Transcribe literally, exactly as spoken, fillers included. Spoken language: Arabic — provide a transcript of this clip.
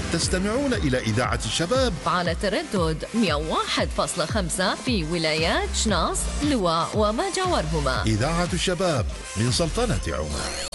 تستمعون إلى إذاعة الشباب على تردد مئة وواحد فاصلة خمسة في ولايات شناص، لواء وما جاورهما. إذاعة الشباب من سلطنة عمان.